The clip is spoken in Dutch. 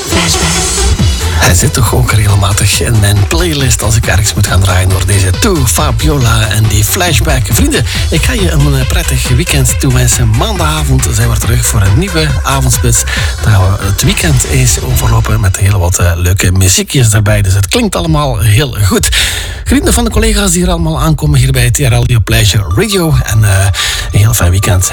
Hij zit toch ook regelmatig in mijn playlist als ik ergens moet gaan draaien door deze To Fabiola en die Flashback. Vrienden, ik ga je een prettig weekend toewensen. Maandagavond zijn we terug voor een nieuwe avondspits. Dan gaan we het weekend eens overlopen met heel wat leuke muziekjes erbij. Dus het klinkt allemaal heel goed. Vrienden van de collega's die er allemaal aankomen hier bij TRL Your Pleasure Radio. En een heel fijn weekend.